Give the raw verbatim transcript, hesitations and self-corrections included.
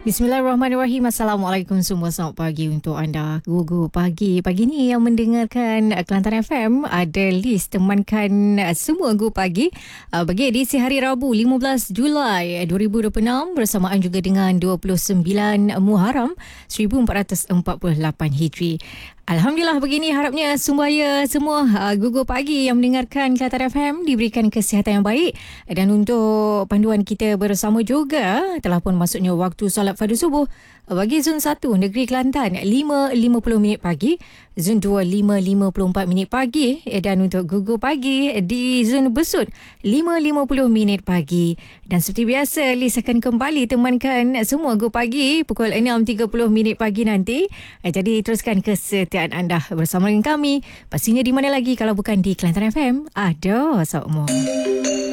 Bismillahirrahmanirrahim. Assalamualaikum semua. Selamat pagi untuk anda. Gugu pagi. Pagi ni yang mendengarkan Kelantan F M ada list temankan semua Gugu pagi bagi edisi hari Rabu lima belas Julai dua ribu dua puluh enam bersamaan juga dengan dua puluh sembilan Muharram seribu empat ratus empat puluh lapan Hijri. Alhamdulillah begini, harapnya sumbaya semua uh, Gugu pagi yang mendengarkan Kelantan F M diberikan kesihatan yang baik. Dan untuk panduan kita bersama juga, telah pun masuknya waktu solat fardu subuh bagi zon satu Negeri Kelantan lima lima puluh minit pagi, zon dua lima lima puluh empat minit pagi, dan untuk Gugu pagi di zon Besut lima lima puluh minit pagi. Dan seperti biasa, Liz akan kembali temankan semua Gugu pagi pukul enam tiga puluh minit pagi nanti. Jadi teruskan kesetiaan anda bersama dengan kami. Pastinya di mana lagi kalau bukan di Kelantan F M. Ada Sokmo.